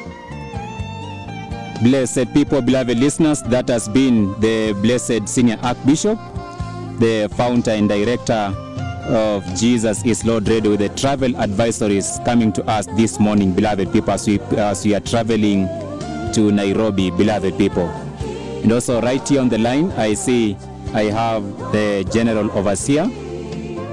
Blessed people, beloved listeners, that has been the Blessed Senior Archbishop, the founder and director of Jesus is Lord Radio, with the travel advisories coming to us this morning, beloved people, as we are traveling to Nairobi, beloved people. And also right here on the line, I see I have the General Overseer